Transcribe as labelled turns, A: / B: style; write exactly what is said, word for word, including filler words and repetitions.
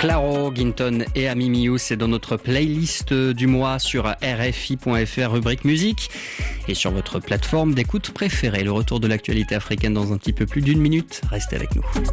A: Claro, Ginton et Amimiou, c'est dans notre playlist du mois sur R F I point F R, rubrique musique, et sur votre plateforme d'écoute préférée. Le retour de l'actualité africaine dans un petit peu plus d'une minute. Restez avec nous.